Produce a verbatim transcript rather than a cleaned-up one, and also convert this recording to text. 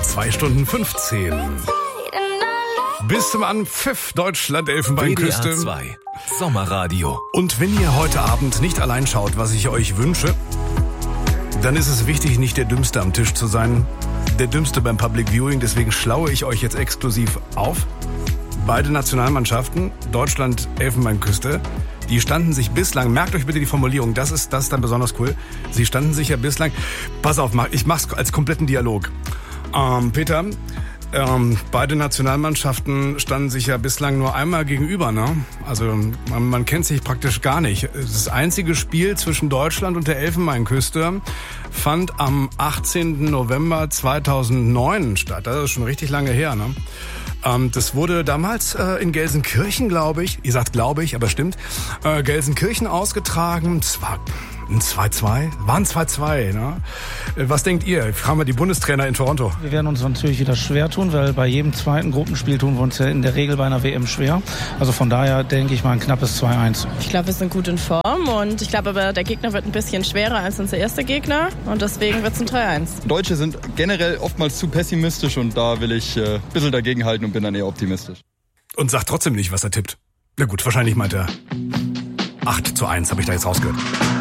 zwei Stunden fünfzehn. Bis zum Anpfiff Deutschland-Elfenbeinküste. W D R zwei Sommerradio. Und wenn ihr heute Abend nicht allein schaut, was ich euch wünsche, dann ist es wichtig, nicht der Dümmste am Tisch zu sein. Der Dümmste beim Public Viewing. Deswegen schlaue ich euch jetzt exklusiv auf. Beide Nationalmannschaften, Deutschland, Elfenbeinküste, die standen sich bislang, merkt euch bitte die Formulierung, das ist, das ist dann besonders cool. Sie standen sich ja bislang, pass auf, ich mach's als kompletten Dialog. Ähm, Peter, ähm, beide Nationalmannschaften standen sich ja bislang nur einmal gegenüber, ne? Also man, man kennt sich praktisch gar nicht. Das einzige Spiel zwischen Deutschland und der Elfenbeinküste fand am achtzehnten November zweitausendneun statt. Das ist schon richtig lange her, ne? Ähm, das wurde damals äh, in Gelsenkirchen, glaube ich, ihr sagt glaube ich, aber stimmt, äh, Gelsenkirchen ausgetragen. Es war ein zwei zwei, war ein zwei zwei. Ne? Äh, was denkt ihr? Fragen wir die Bundestrainer in Toronto. Wir werden uns natürlich wieder schwer tun, weil bei jedem zweiten Gruppenspiel tun wir uns ja in der Regel bei einer W M schwer. Also von daher denke ich mal ein knappes zwei eins. Ich glaube, wir sind gut in Form und ich glaube aber, der Gegner wird ein bisschen schwerer als unser erster Gegner und deswegen wird es ein drei eins. Deutsche sind generell oftmals zu pessimistisch und da will ich äh, ein bisschen dagegenhalten und bin dann eher optimistisch. Und sagt trotzdem nicht, was er tippt. Na gut, wahrscheinlich meint er acht zu eins, habe ich da jetzt rausgehört.